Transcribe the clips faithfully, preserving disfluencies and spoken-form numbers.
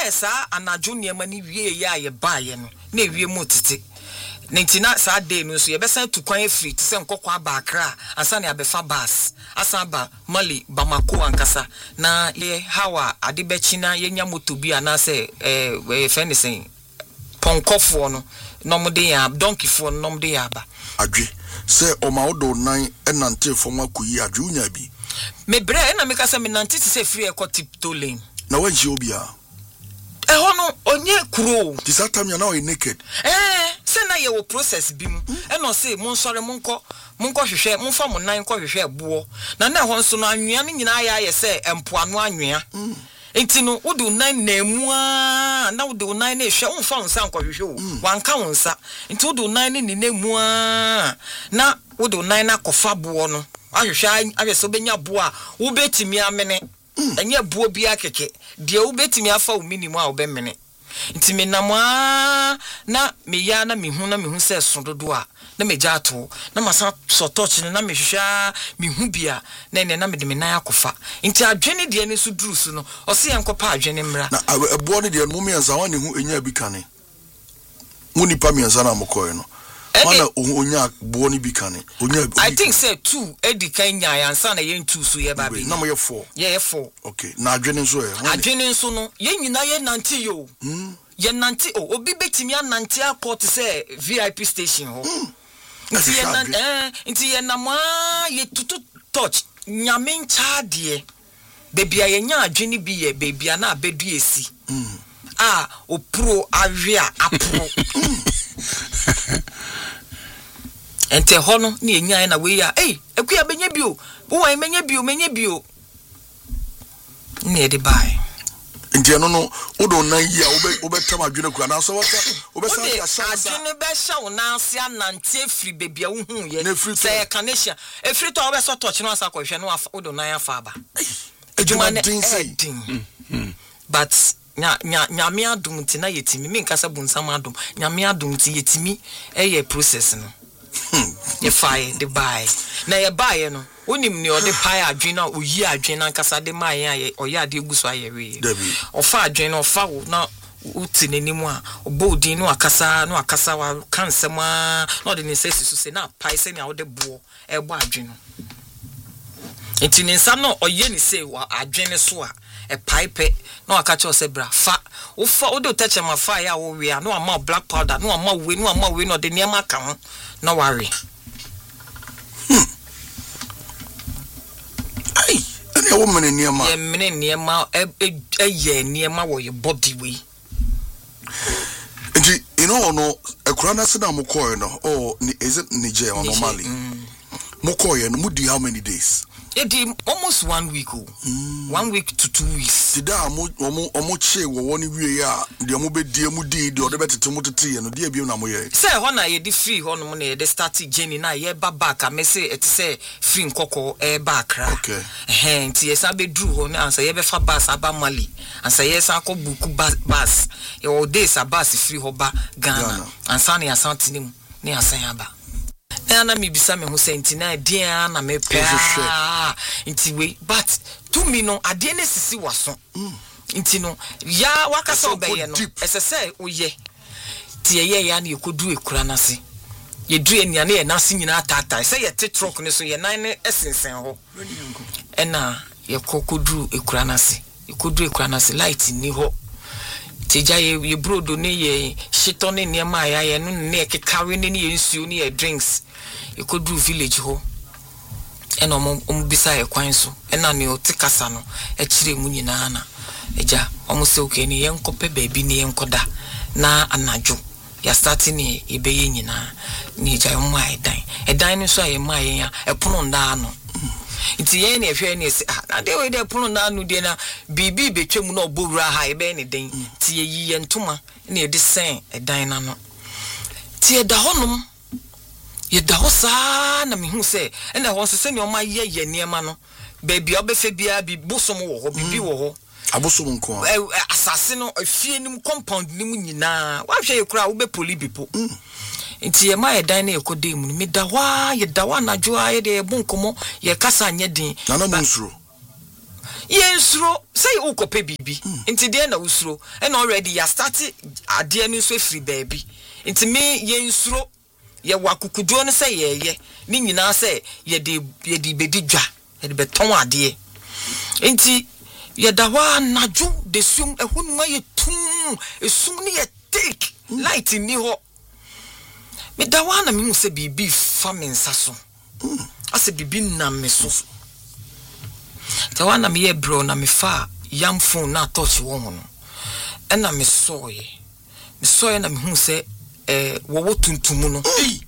sa anadwo niema ni wie ya ye baaye no na wie mu tete nintina sa day no so ye besa tu kwan free ti se nkokwa ba Accra asa na abefa bus asa ba Mali Bamako ankasa na ye hawa ade bechi na ye nya moto bi ana se eh we fenisen ponkofo no nom de ya donkey fo nom de ya ba adwe se o ma odo nan enante fo makoyi adwe unya bi me bre na me ka se me nante ti se free e ko tiptoe lane na wanji obia eh hono onye kuro ti satam ya na o naked eh se na ye wo process bi mu e no se mon sore mon ko mon ko hwehwe mon fa mon nan ko hwehwe ebo na na ho nso no anwea ni nyina ya ye se empoano anwea enti no wudu nan na mu a na wudu nan na hwe won fa won san ko hwehwe wo wanka won sa enti wudu nan ni ne mu a na wudu nan na kofa bo no ahwehwe ahwese obenya bo a wo betimi amene enye bo bi akeke de wo betimi afa wo minimum a wo be mene nti me namwa na me ya na me hu na me hu se sododo a na me jato na masa so touch na me hwehwa me hu bia na ne na me de me nan akofa nti adwene de ne so duru so no o se yankopa adwene mra na ebo ne de no me yansa wani hu enya bi kane muni pa me yansa na mokoy no mana onya bo ni bi kane onya I think say two edi kan nya yansa na yen two so ye ba bi na mo ye four ye ye four okay na adwene so ye adwene so no ye nyina ye nanti yo mm ye nanti o obi betimi ananti akot say V I P station ho nti ye nan eh nti ye na ma ye tutu touch nyame ncha de bebia ye nya adwene bi ye bebia na abedu esi mm ah o pro awia apro ente hono ni enya na we ya eh ekuya benye bio wo wan menye bio menye bio ni e de bai ntia no no odo nan yi a obe obetam adwene kura na so wata obesa ya sha adwene be sha wo na ase anante efri bebia wo hu ye say kanesha efri to obeso touch no asa kwhwe no odo nan afa ba ejuma ne edin but nya nya nyame adum ti na yetimi me nkasa bunsam adum nyame adum ti yetimi eye process no ye fire the buy na ye buy no onim ni o de pai adwen na oyi adwen na nkasa de mai aye oya ade eguso aye we ofa adwen na ofa wo na uti nenimu a obodin no akasa no akasa wa kansem a no de ne sesi so se na pai se na wo de bo e bo adwen no enti ne nsam no oye ni se wa adwen so a e pipe no akacho se bra fa wo fa wo do teche ma fa ya wo we a no ama black powder no ama we no ama we no de niam aka ho no worry ai ene wo mene niam ye mene niam e ye niam wo your body we nti you know no ekura na se na mo koy no oh is it Niger or normally mo koy no mudi how many days it did almost one week oh mm. one week to two weeks did omo omo omo che wo woni wie ya de omo be die mu di de o de betete mu tete no de abiem na mo ye say ho na ye di free ho no mo na ye de start journey na ye ba back am say it say free nkoko e back ra okay eh nti ye sa be dru ho na answer ye be fa bus aba Mali answer ye sa ko buku bus ye o days abas free ho ba Ghana answer na ya santinim ni asan aba na mi bisa me ho senti na dia na me pe nti we but to me no ade ne sisi waso nti no ya wakasa obeye no ese se oye ti ye ya na yekodu ekura na se ye du enia na ye na se nyina atata se ye te truck ne so ye nan ne esensen ho ena ye kokodu ekura na se yekodu ekura na se light ni ho tija ye ye brodo ne ye shito ne niema ya ye no ne ekekawe ne ye nsuo ne ye drinks yekodu village ho ena omo bisa ye kwan so ena ne otikasa no e kire mu nyina na eja omo se oke ne ye nkope baabi ne ye nkoda na anajo ya start ne ebeye nyina ne eja omo aidan edan ne so aye ma ye ya epono nda no nti ye ne ehwe ne se ah na de we de pono na anu de na bibi betwemu na obowura ha ebe ne den ti ye yiye ntoma na ye de sen edan na no ti ye da honum ye da ho saa na me hu se na ho se ne o ma ye ye niema no baby obefe bia bi bosom wo ho bibi wo ho abosom nko asase no afie nim compound nim nyina wa hwe ye kura wo be poli bipo nti ye ma ye dan na ekode mu mi da wa ye da wa na jo aye de bunkomo ye kasa nye din na na munsuro yensuro say ukope bibi nti de na usuro and already ya start ade no so free baby nti me yensuro ye wakukuduo no say ye ye ni nyina say ye de ye de bedi dwa ye de beton ade nti ye da wa naju de sum ehunu ma ye tum esum ni ye take light ni ho me da wa na me hu say bibi famine saso ase bibi na me so tawana me ye bro na me fa yam phone na touch wo ho no ena me soye me soye na me hu se eh wo wo tuntum no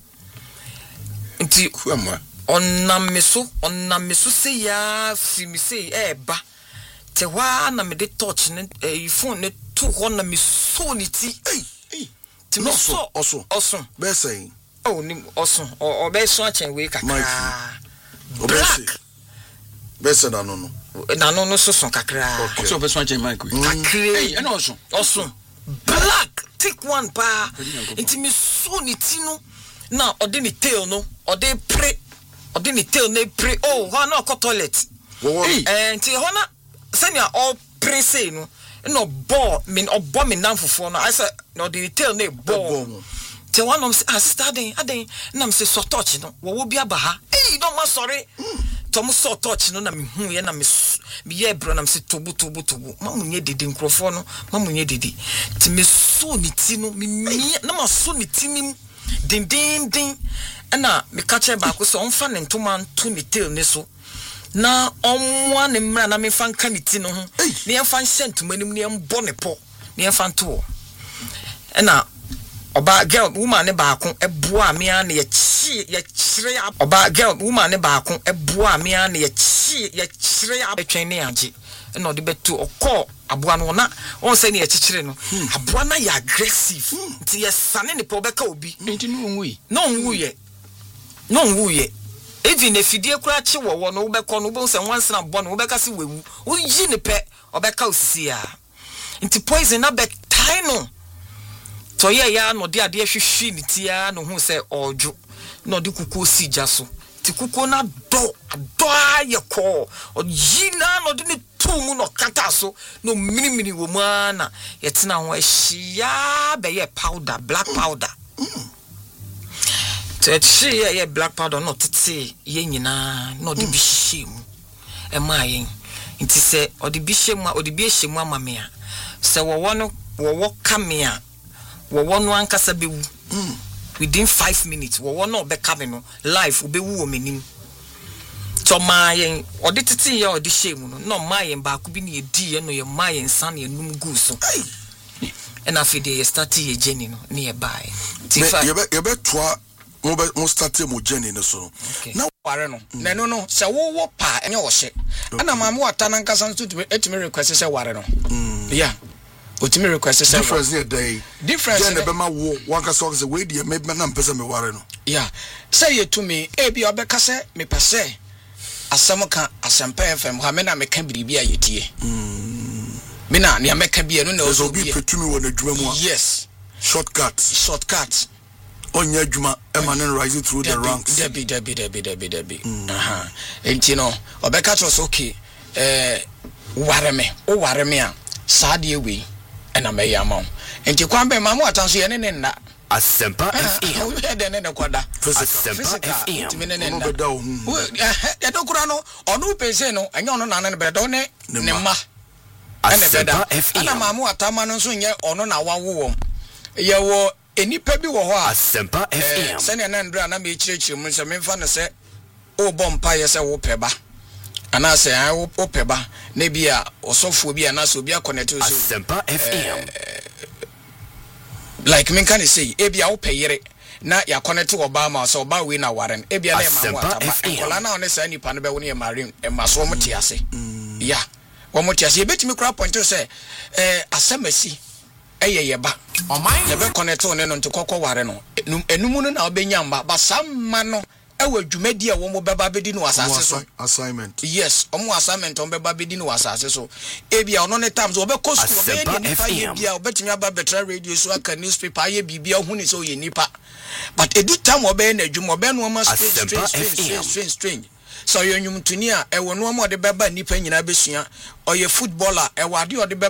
nti kuama onna me so onna me so se ya fi me se eh ba te wa na me de touch ne eh phone ne to ho na me so ni ti eh ti no so oso oso be say oh ni oso o be so achen we kakra black bese na no no na no no so so kakra so be so achen mic we kakra eh na oso oso black thick one pa inti me so ni ti no na ode ni tail no ode pre ode ni tail na pre oh ho na ko toilet eh inti ho na senior all pre say no no ball mean obo me nan fofo no I say no the tail na ball te one of us studying aden na me say so touch no wo wo bi aba ha eh don't ma sorry tom so touch no na me hu ye na me me ye bro na me say tobu tobu tobu ma munye didi nkrofo no ma munye didi ti me so ni ti no me na ma so ni ti nim din din din na me ka che ba ko so onfa ne ntoma nto ni tail ne so na omwa ne mra na me fa nka ni ti no ho ne ye fa ntoma nim ne ye mbo ne po ne ye fa nto na oba girl woman ne baako eboa me an ye chi ye kire oba girl woman ne baako eboa me an ye chi ye kire abetwen ne age na odi betu okọ aboa no na won se ne ye kire no aboa na ye aggressive nti ye sane ne po beka obi nti no nwi no nwuye no nwuye even if idie kura chi wo wo no wo beko no wo se once na bo no wo beka se wewu wo yi ne pe obeka osisi a nti poison na be tai no so yeah ya no de ade hwehwe ni tia no hu se ojo no de kuku si jaso ti kuku na do do aye ko oyina no de ni tum no kata so no mini mini wo mana yetina ho ahia be ye powder black powder te chi ye black powder no tete ye nyina no de bi hihemu e ma yen nti se ode bi hemu ode bi hemu amame a se wo wo no wo wo kamea wo wonu ankasa bewu mm. within five minutes wo wonu obeka me no life obewu o menim to mayen odi titi ye odi shame no no mayen ba ku bi ne edi ye no ye mayen san ye num gu so and afide ye start ye journey no ne ye buy ye be ye be toa mo be mo start mo journey no so na ware no na no no se wo wo pa enye wo hye ana ma mo ata na nkasa nso etimi request se ware no yeah otimi request say difference here day difference then be ma wo one ka so say we dey me na mpesa me ware no yeah say you to me e bi obeka say me pese asem ka asempa F M ha me na me ka biribi ayetie mm me na ne me ka bi no na ozo bi petumi wo na dwuma mu yes shortcut shortcut onya dwuma e man rising through the ranks debi debi debi debi debi aha enti no obeka to so okay eh ware me o ware me a saade we ena me yama enti kwambe mamu atanso ye ne ne nna Asempa F M we de ne ne kwada Asempa F M ti me ne ne nna beda o hu e do kura no onu pese no enye onu na ne beda ne ne ma ene Asempa F M ana mamu atama no so nye onu na wawo wom ye wo enipa bi wo ho a Asempa F M se ne na ndra na me chirechire mu se me fa ne se o bompa ye se wo peba ana se ai wo peba na bia osofo bia na so bia connect so Asempa F M like me can say e bia wo peyere na ya connect Obama so ba we na waren e bia na ma mo ataba kola na one sa nipa no be wo ne marine e maso mo tiase ya wo mo tiase e betimi kra point say eh asemasi eye ye ba oman le be connect one no ntokoko ware no enum no na obenya mba basamma no ewa dwumadi a wo mo beba bedi no asase so assignment yes omo assignment on beba bedi no asase so e bia ono ne times wo be cost wo be dey nipa ye bia obetimi aba betra radio so aka newspaper ye bibia hu ni so ye nipa but edu time wo be na dwum wo be no ma strange strange strange strange so yo nwumtuni a e wo no ma ode beba nipa nyina besua oye footballer e wade ode